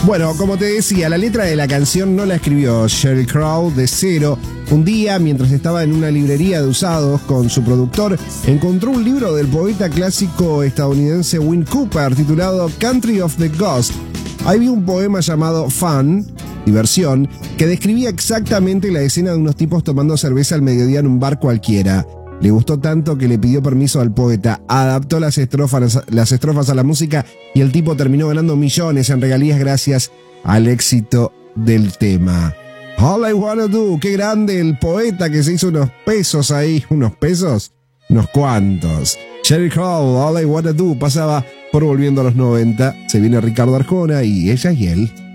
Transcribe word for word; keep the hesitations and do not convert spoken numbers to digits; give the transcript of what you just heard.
Bueno, como te decía, la letra de la canción no la escribió Sheryl Crow de cero. Un día, mientras estaba en una librería de usados con su productor, encontró un libro del poeta clásico estadounidense Win Cooper titulado Country of the Ghost. Ahí vi un poema llamado Fun, diversión, que describía exactamente la escena de unos tipos tomando cerveza al mediodía en un bar cualquiera. Le gustó tanto que le pidió permiso al poeta, adaptó las estrofas, las estrofas a la música y el tipo terminó ganando millones en regalías gracias al éxito del tema. All I Wanna Do, qué grande el poeta que se hizo unos pesos ahí, unos pesos, unos cuantos. Sheryl Crow, All I Wanna Do pasaba por Volviendo a los noventa. Se viene Ricardo Arjona y ella y él.